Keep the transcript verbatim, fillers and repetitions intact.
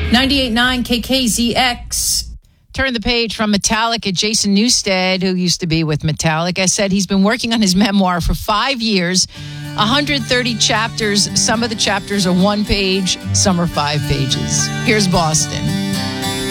ninety-eight point nine K K Z X. Turn the page from Metallica. Jason Newsted, who used to be with Metallica, said he's been working on his memoir for five years, one hundred thirty chapters. Some of the chapters are one page, some are five pages. Here's Boston.